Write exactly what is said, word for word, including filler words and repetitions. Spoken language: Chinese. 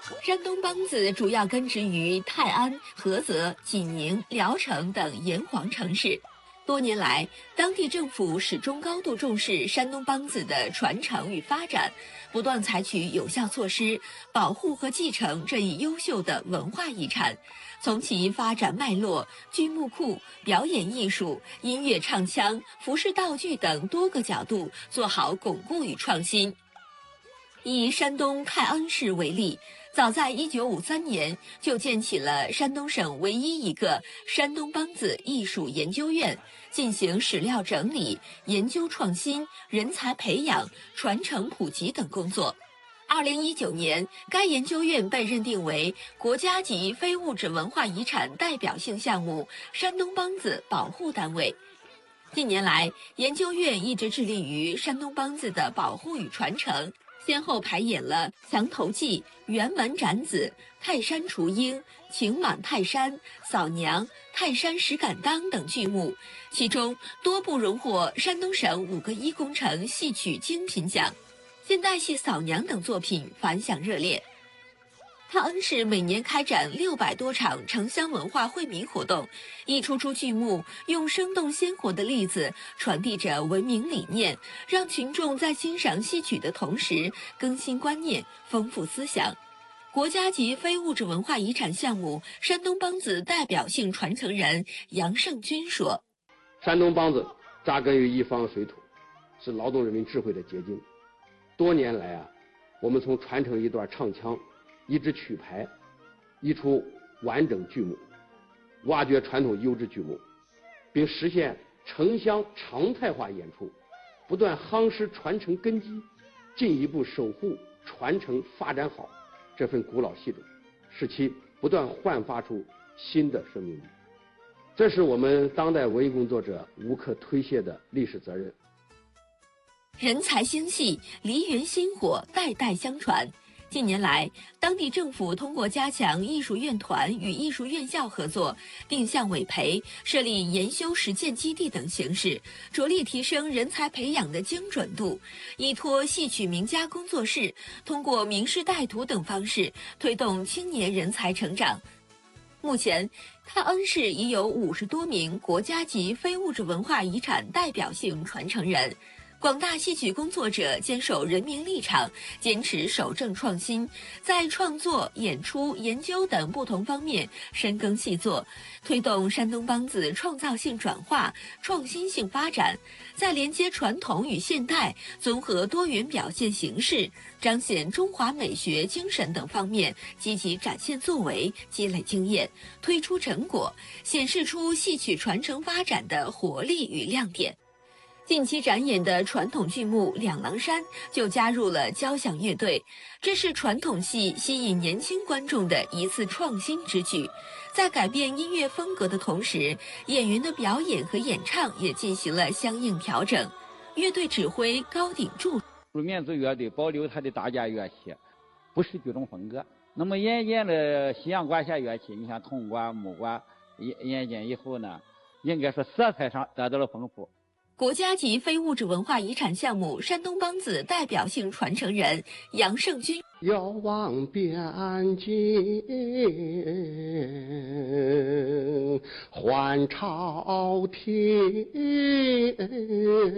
山东梆子主要根植于泰安、菏泽、济宁、聊城等炎黄城市。多年来，当地政府始终高度重视山东梆子的传承与发展，不断采取有效措施，保护和继承这一优秀的文化遗产。从其发展脉络、剧目库、表演艺术、音乐唱腔、服饰道具等多个角度做好巩固与创新。以山东泰安市为例，早在一九五三年就建起了山东省唯一一个山东梆子艺术研究院，进行史料整理、研究创新、人才培养、传承普及等工作。二零一九年，该研究院被认定为国家级非物质文化遗产代表性项目山东梆子保护单位。近年来，研究院一直致力于山东梆子的保护与传承，先后排演了《墙头记》《辕门斩子》《泰山雏鹰》《情满泰山》《扫娘》《泰山石敢当》等剧目，其中多部荣获山东省五个一工程戏曲精品奖。现代戏《扫娘》等作品反响热烈。泰安市每年开展六百多场城乡文化惠民活动，一出出剧目用生动鲜活的例子传递着文明理念，让群众在欣赏戏曲的同时更新观念、丰富思想。国家级非物质文化遗产项目山东梆子代表性传承人杨胜军说：“ 山东梆子扎根于一方水土，是劳动人民智慧的结晶。多年来啊，我们从传承一段唱腔、一支曲牌、一出完整剧目，挖掘传统优质剧目，并实现城乡常态化演出，不断夯实传承根基，进一步守护传承发展好这份古老系统，使其不断焕发出新的生命力。这是我们当代文艺工作者无可推卸的历史责任。” 人才兴系，梨园薪火，代代相传。近年来，当地政府通过加强艺术院团与艺术院校合作，定向委培、设立研修实践基地等形式，着力提升人才培养的精准度。依托戏曲名家工作室，通过名师带徒等方式，推动青年人才成长。目前，泰安市已有五十多名国家级非物质文化遗产代表性传承人。广大戏曲工作者坚守人民立场，坚持守正创新，在创作、演出、研究等不同方面深耕细作，推动山东梆子创造性转化、创新性发展，在连接传统与现代、综合多元表现形式、彰显中华美学精神等方面积极展现作为，积累经验，推出成果，显示出戏曲传承发展的活力与亮点。近期展演的传统剧目《两狼山》就加入了交响乐队，这是传统戏吸引年轻观众的一次创新之举。在改变音乐风格的同时，演员的表演和演唱也进行了相应调整。乐队指挥高鼎柱：“ 民族乐队保留它的大架乐器，不是剧种风格。那么演演了西洋管弦乐器，你像铜管、木管，演演进以后呢，应该说色彩上得到了丰富。” 国家级非物质文化遗产项目山东梆子代表性传承人杨胜军：“ 遥望边境还朝廷。”